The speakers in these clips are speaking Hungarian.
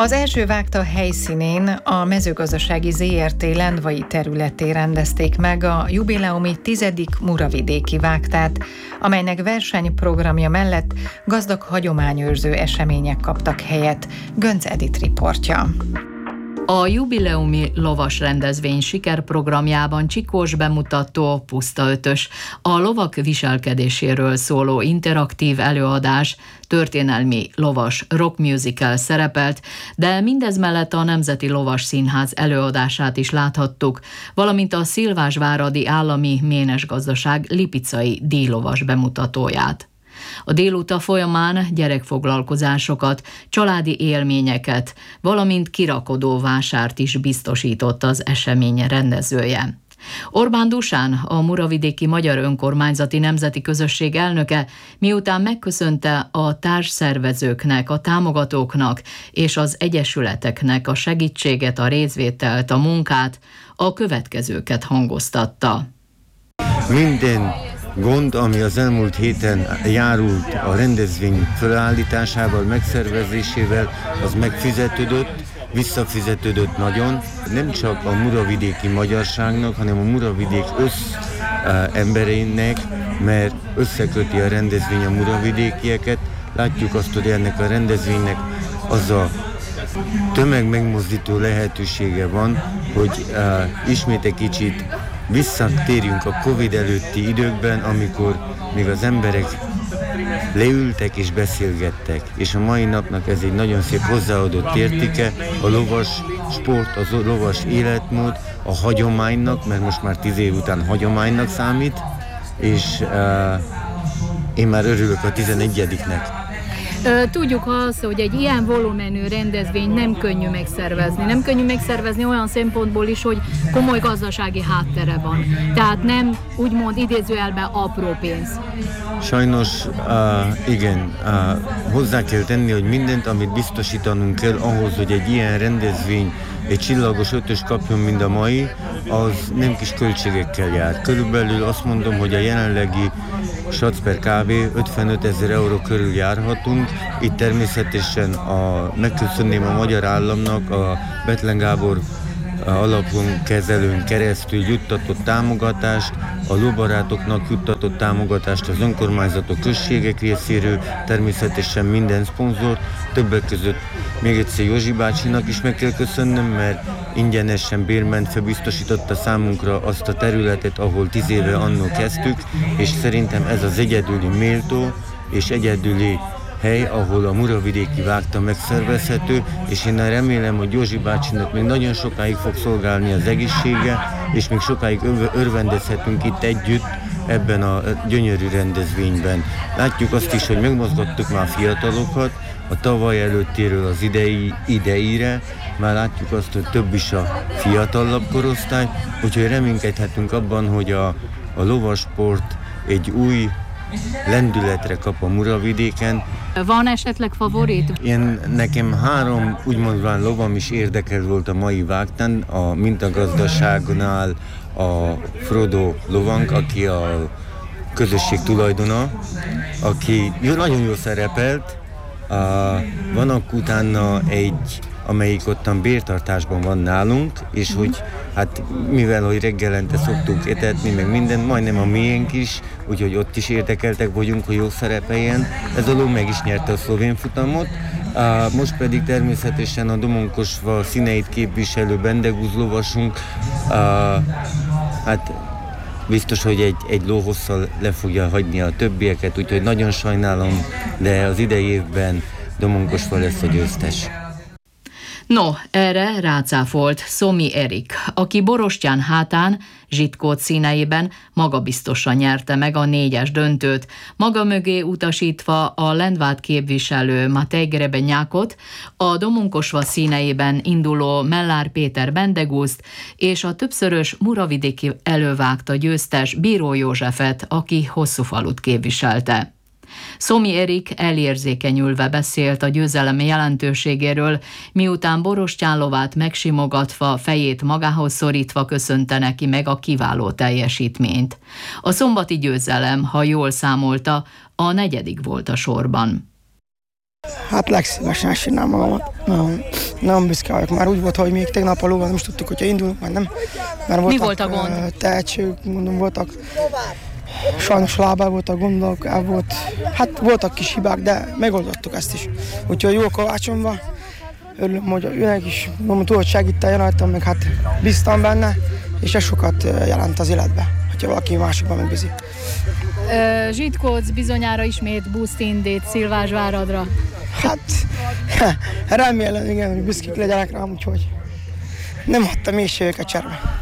Az első vágta helyszínén a mezőgazdasági ZRT lendvai területén rendezték meg a jubileumi 10. Muravidéki vágtát, amelynek versenyprogramja mellett gazdag hagyományőrző események kaptak helyet. Gönc Edith riportja. A jubileumi lovas rendezvény sikerprogramjában csikós bemutató, puszta ötös, a lovak viselkedéséről szóló interaktív előadás, történelmi lovas rock musical szerepelt, de mindez mellett a Nemzeti Lovas Színház előadását is láthattuk, valamint a Szilvásváradi Állami Ménesgazdaság lipicai díjlovas bemutatóját. A délután folyamán gyerekfoglalkozásokat, családi élményeket, valamint kirakodó vásárt is biztosított az esemény rendezője. Orbán Dusán, a Muravidéki Magyar Önkormányzati Nemzeti Közösség elnöke, miután megköszönte a társszervezőknek, a támogatóknak és az egyesületeknek a segítséget, a részvételt, a munkát, a következőket hangoztatta. Minden gond, ami az elmúlt héten járult a rendezvény felállításával, megszervezésével, az megfizetődött, visszafizetődött nagyon. Nem csak a muravidéki magyarságnak, hanem a Muravidék embereinek, mert összeköti a rendezvény a muravidékieket. Látjuk azt, hogy ennek a rendezvénynek az a tömeg megmozdító lehetősége van, hogy ismét egy kicsit visszatérjünk a Covid előtti időkben, amikor még az emberek leültek és beszélgettek. És a mai napnak ez egy nagyon szép hozzáadott értéke, a lovas sport, az lovas életmód, a hagyománynak, mert most már 10 év után hagyománynak számít, és én már örülök a 11-nek. Tudjuk azt, hogy egy ilyen volumenű rendezvény nem könnyű megszervezni. Nem könnyű megszervezni olyan szempontból is, hogy komoly gazdasági háttere van. Tehát nem úgymond idézőjelben apró pénz. Sajnos igen, hozzá kell tenni, hogy mindent, amit biztosítanunk kell ahhoz, hogy egy ilyen rendezvény egy csillagos ötös kapjon, mint a mai, az nem kis költségekkel jár. Körülbelül azt mondom, hogy a jelenlegi sac per kb. 55 000 euró körül járhatunk. Itt természetesen megköszönném a magyar államnak a Bethlen Gábor alapon kezelőn keresztül juttatott támogatást, a lóbarátoknak juttatott támogatást az önkormányzatok, községek részéről, természetesen minden szponzor, többek között még egyszer Józsi bácsinak is meg kell köszönnöm, mert ingyenesen bérmentve biztosította számunkra azt a területet, ahol 10 éve annól kezdtük, és szerintem ez az egyedüli méltó és egyedüli hely, ahol a muravidéki vágta megszervezhető, és én remélem, hogy Józsi bácsinak még nagyon sokáig fog szolgálni az egészsége, és még sokáig örvendezhetünk itt együtt ebben a gyönyörű rendezvényben. Látjuk azt is, hogy megmozgattuk már fiatalokat, a tavaly előttéről az ideire, már látjuk azt, hogy több is a fiatalabb korosztály, úgyhogy reménykedhetünk abban, hogy a lovasport egy új lendületre kap a Muravidéken. Van esetleg favorit? Nekem 3 úgymondván lovam is érdekel volt a mai vágtán, a Mintagazdaságnál a Frodo lovank, aki a közösség tulajdona, aki nagyon jól szerepelt. Van utána egy, amelyik ottan bértartásban van nálunk, és hogy hát mivel, hogy reggelente szoktuk etetni, meg minden, majdnem a miénk is, úgyhogy ott is érdekeltek vagyunk, hogy jó szerepeljen. Ez a ló meg is nyerte a szlovén futamot. Most pedig természetesen a Domonkosva színeit képviselő Bendegúz lovasunk, hát biztos, hogy egy lóhosszal le fogja hagyni a többieket, úgyhogy nagyon sajnálom, de az idei évben Domonkosva lesz a győztes. No, erre rácáfolt Szomi Erik, aki borostyán hátán, zsitkót színeiben magabiztosan nyerte meg a 4-es döntőt, maga mögé utasítva a Lendvát képviselő Matej Grebenyákot, a Domonkosva színeiben induló Mellár Péter Bendegúzt és a többszörös muravidéki elővágta győztes Bíró Józsefet, aki Hosszúfalut képviselte. Szomi Erik elérzékenyülve beszélt a győzelem jelentőségéről, miután borostyán lovát megsimogatva, fejét magához szorítva köszönte neki meg a kiváló teljesítményt. A szombati győzelem, ha jól számolta, a 4. volt a sorban. Hát legszívesen csinálom magamat. Nem büszke vagyok. Már úgy volt, hogy még tegnap a lóval nem is tudtuk, hogyha indulunk, vagy nem. Mert Mi volt a gond? Tehetség, mondom, voltak. Sajnos lábában voltak gondok, voltak kis hibák, de megoldottuk ezt is. Úgyhogy jó kovácsomba. Örülöm, hogy őnek is tudod segíteni rajtam, meg hát bíztam benne, és ez sokat jelent az életbe, hogyha valaki másikban megbízik. Zsitkóc bizonyára ismét buszt indít Szilvásváradra. Hát remélem, igen, hogy büszkék legyenek rám, úgyhogy nem hagytam mélységeket cserbe.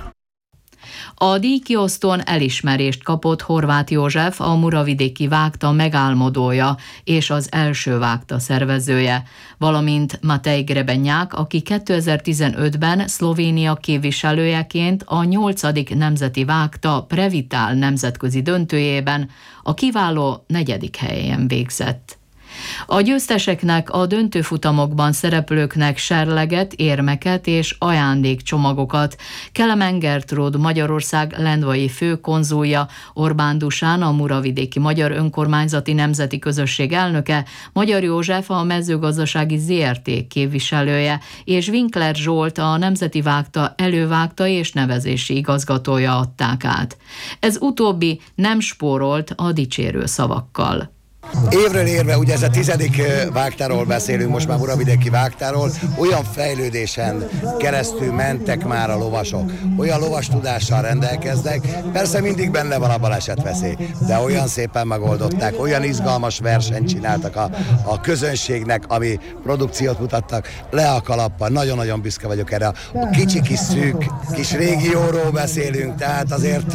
A díjkiosztón elismerést kapott Horváth József, a muravidéki vágta megálmodója és az első vágta szervezője, valamint Matej Grebenyák, aki 2015-ben Szlovénia képviselőjeként a 8. nemzeti vágta Previtál nemzetközi döntőjében a kiváló 4. helyen végzett. A győzteseknek, a döntőfutamokban szereplőknek serleget, érmeket és ajándékcsomagokat Kelemen Gertrúd, Magyarország lendvai főkonzulja, Orbán Dusán, a Muravidéki Magyar Önkormányzati Nemzeti Közösség elnöke, Magyar József, a mezőgazdasági ZRT képviselője, és Winkler Zsolt, a Nemzeti Vágta elővágta és nevezési igazgatója adták át. Ez utóbbi nem spórolt a dicsérő szavakkal. Évről évre, ugye ez a 10. vágtáról beszélünk, most már muravidéki vágtáról, olyan fejlődésen keresztül mentek már a lovasok, olyan lovas tudással rendelkeznek, persze mindig benne van a balesetveszély, de olyan szépen megoldották, olyan izgalmas versenyt csináltak a közönségnek, ami produkciót mutattak, le a kalappal, nagyon-nagyon büszke vagyok erre. A kicsi kis szűk kis régióról beszélünk, tehát azért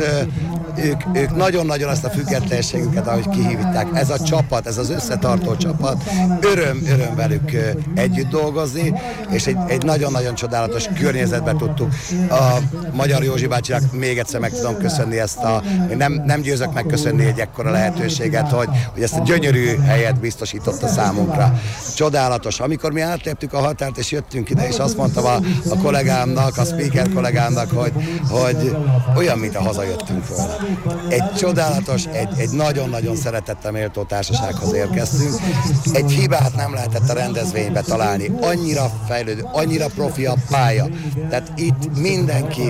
ők nagyon-nagyon azt a függetlenségüket, ahogy kihívták, ez a csapat, ez az összetartó csapat, öröm velük együtt dolgozni, és egy nagyon-nagyon csodálatos környezetben tudtuk. A Magyar Józsi bácsinak még egyszer meg tudom köszönni ezt nem győzök megköszönni egy ekkora lehetőséget, hogy ezt a gyönyörű helyet biztosította számunkra. Csodálatos. Amikor mi átléptük a határt és jöttünk ide, és azt mondtam a kollégámnak, a speaker kollégámnak, hogy olyan, mint a hazajöttünk volna. Egy csodálatos, egy nagyon-nagyon szeretettel méltó társasághoz érkeztünk. Egy hibát nem lehetett a rendezvénybe találni. Annyira fejlődő, annyira profi a pálya. Tehát itt mindenki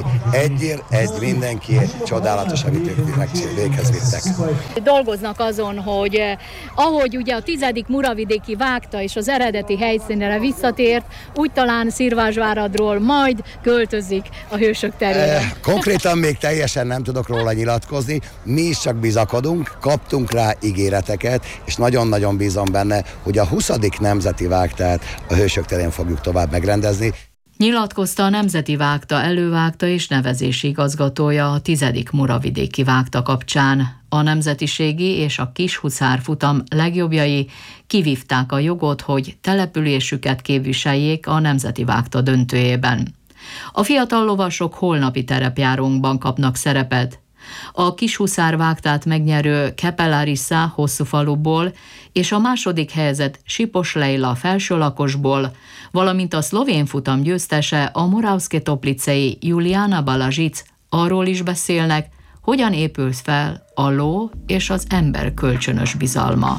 mindenki csodálatos, amit ők véghez vittek. Dolgoznak azon, hogy ahogy ugye a 10. muravidéki vágta és az eredeti helyszínre visszatért, úgy talán Szilvásváradról majd költözik a Hősök terére. Konkrétan még teljesen nem tudok róla nyilatkozni, mi is csak bizakodunk, kaptunk rá ígéreteket, és nagyon-nagyon bízom benne, hogy a 20. nemzeti vágtát a Hősök terén fogjuk tovább megrendezni. Nyilatkozta a Nemzeti Vágta elővágta és nevezési igazgatója a 10. muravidéki vágta kapcsán. A nemzetiségi és a kishuszár futam legjobbjai kivívták a jogot, hogy településüket képviseljék a Nemzeti Vágta döntőjében. A fiatal lovasok holnapi terepjárónkban kapnak szerepet. A kishuszár vágtát megnyerő Kepelarissa Hosszúfaluból és a második helyezett Sipos Leila felsőlakosból, valamint a szlovén futam győztese a Moravské Toplicei Juliana Balazsic arról is beszélnek, hogyan épül fel a ló és az ember kölcsönös bizalma.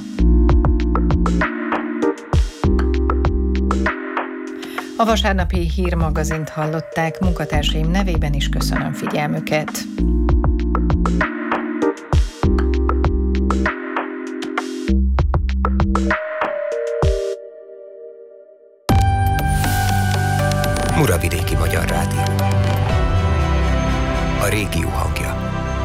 A vasárnapi hírmagazint hallották, munkatársaim nevében is köszönöm figyelmüket. Muravidéki Magyar Rádió. A régió hang.